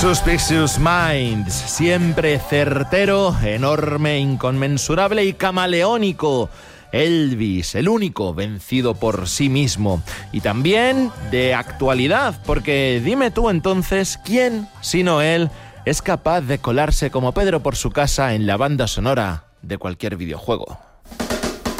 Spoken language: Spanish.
Suspicious Minds, siempre certero, enorme, inconmensurable y camaleónico. Elvis, el único vencido por sí mismo. Y también de actualidad, porque dime tú entonces, ¿quién, sino él, es capaz de colarse como Pedro por su casa en la banda sonora de cualquier videojuego?